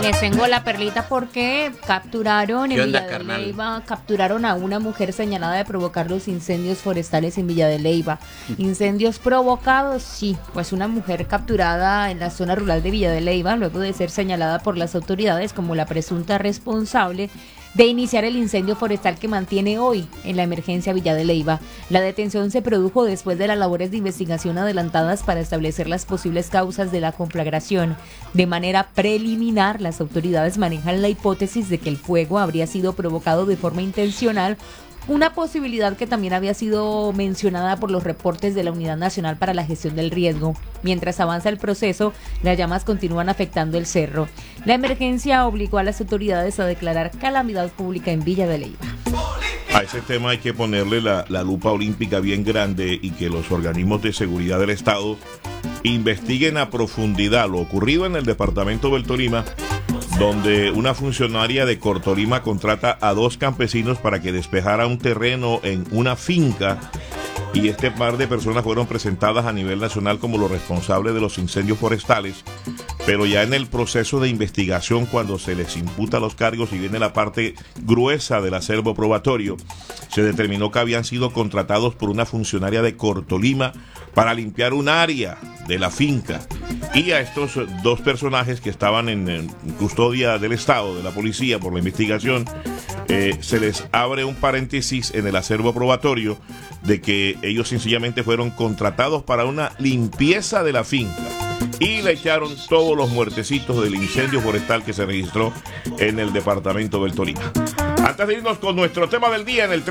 Les tengo la perlita porque capturaron en Villa de Leyva, capturaron a una mujer señalada de provocar los incendios forestales en Villa de Leyva. Incendios provocados, sí, pues una mujer capturada en la zona rural de Villa de Leyva, luego de ser señalada por las autoridades como la presunta responsable de iniciar el incendio forestal que mantiene hoy en la emergencia Villa de Leyva. La detención se produjo después de las labores de investigación adelantadas para establecer las posibles causas de la conflagración. De manera preliminar, las autoridades manejan la hipótesis de que el fuego habría sido provocado de forma intencional, una posibilidad que también había sido mencionada por los reportes de la Unidad Nacional para la Gestión del Riesgo. Mientras avanza el proceso, las llamas continúan afectando el cerro. La emergencia obligó a las autoridades a declarar calamidad pública en Villa de Leyva. A ese tema hay que ponerle la lupa olímpica bien grande y que los organismos de seguridad del Estado investiguen a profundidad lo ocurrido en el departamento del Tolima, donde una funcionaria de Cortolima contrata a 2 campesinos para que despejara un terreno en una finca, y este par de personas fueron presentadas a nivel nacional como los responsables de los incendios forestales, pero ya en el proceso de investigación, cuando se les imputa los cargos y viene la parte gruesa del acervo probatorio, se determinó que habían sido contratados por una funcionaria de Cortolima para limpiar un área de la finca, y a estos 2 personajes que estaban en custodia del Estado, de la policía, por la investigación, se les abre un paréntesis en el acervo probatorio de que ellos sencillamente fueron contratados para una limpieza de la finca, y le echaron todos los muertecitos del incendio forestal que se registró en el departamento del Tolima. Antes de irnos con nuestro tema del día, en el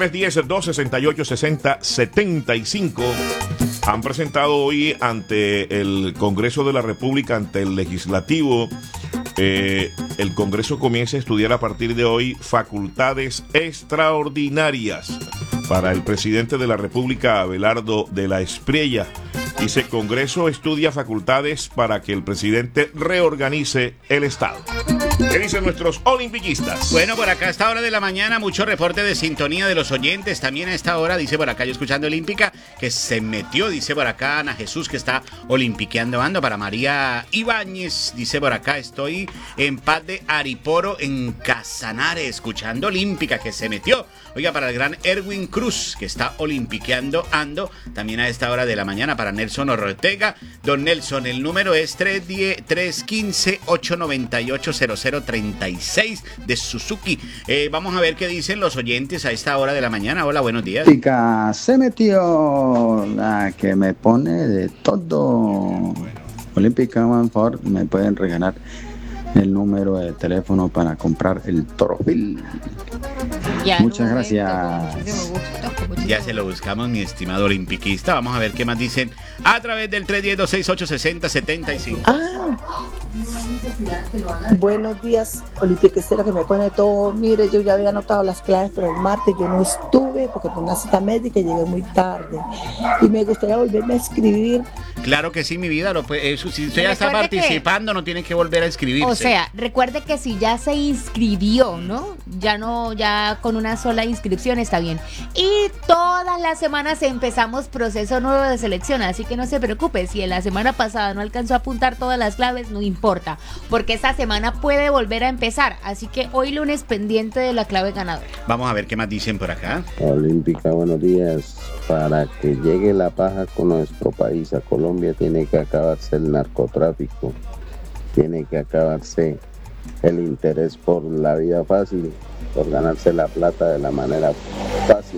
310-268-6075, han presentado hoy ante el Congreso de la República, ante el Legislativo. El Congreso comienza a estudiar a partir de hoy facultades extraordinarias para el presidente de la República, Abelardo de la Espriella. Dice: Congreso estudia facultades para que el presidente reorganice el Estado. ¿Qué dicen nuestros olimpiquistas? Bueno, por acá a esta hora de la mañana, mucho reporte de sintonía de los oyentes. También a esta hora, dice por acá, yo escuchando Olímpica, que se metió, dice por acá Ana Jesús, que está olimpiqueando ando. Para María Ibáñez, dice por acá, estoy en Paz de Ariporo, en Casanare, escuchando Olímpica, que se metió. Oiga, para el gran Erwin Cruz, que está olimpiqueando ando, también a esta hora de la mañana. Para Nelson Ortega, don Nelson, el número es 315-898-0036 de Suzuki. Vamos a ver qué dicen los oyentes a esta hora de la mañana. Hola, buenos días. Chica, se metió la que me pone de todo. Olímpica, por favor, me pueden regalar el número de teléfono para comprar el Torofil. Muchas gracias. Ya se lo buscamos, mi estimado olimpiquista. Vamos a ver qué más dicen a través del 310-268-6075. Buenos días, olimpiquista, que me pone todo. Mire, yo ya había anotado las claves, pero el martes yo no estuve porque tuve una cita médica y llegué muy tarde. Y me gustaría volverme a escribir. Claro que sí, mi vida. Si usted ya está participando, no tiene que volver a inscribirse. O sea, recuerde que si ya se inscribió, ¿no? Ya con una sola inscripción está bien. Y todas las semanas empezamos proceso nuevo de selección, así que no se preocupe. Si en la semana pasada no alcanzó a apuntar todas las claves, no importa, porque esta semana puede volver a empezar. Así que hoy lunes pendiente de la clave ganadora. Vamos a ver qué más dicen por acá. Olímpica, buenos días. Para que llegue la paz con nuestro país, a Colombia, tiene que acabarse el narcotráfico, tiene que acabarse el interés por la vida fácil, por ganarse la plata de la manera fácil.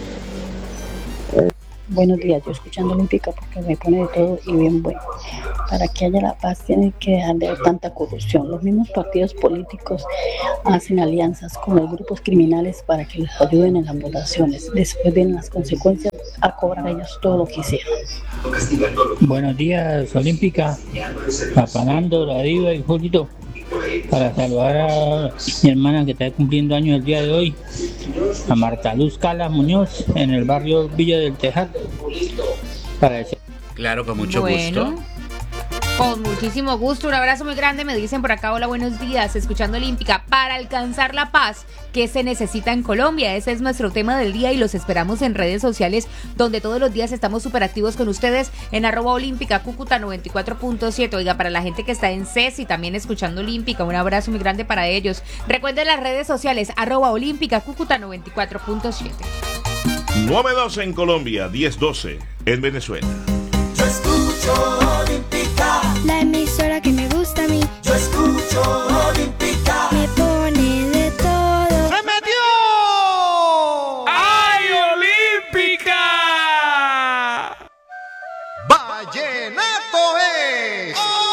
Buenos días, yo escuchando Olímpica porque me pone de todo y bien bueno. Para que haya la paz tiene que dejar de haber tanta corrupción. Los mismos partidos políticos hacen alianzas con los grupos criminales para que les ayuden en las votaciones. Después vienen las consecuencias a cobrar ellos todo lo que hicieron. Buenos días, Olímpica. Apagando la diva y Julito. Para saludar a mi hermana que está cumpliendo años el día de hoy, a Marta Luz Cala Muñoz, en el barrio Villa del Tejar. Claro, con mucho gusto. Con muchísimo gusto, un abrazo muy grande. Me dicen por acá, hola, buenos días, escuchando Olímpica. Para alcanzar la paz, ¿qué se necesita en Colombia? Ese es nuestro tema del día y los esperamos en redes sociales, donde todos los días estamos súper activos con ustedes en @Olímpica Cúcuta 94.7. Oiga, para la gente que está en CES y también escuchando Olímpica, un abrazo muy grande para ellos. Recuerden las redes sociales, @Olímpica Cúcuta 94.7. 9:12 en Colombia, 10:12 en Venezuela. Yo escucho Olímpica, la emisora que me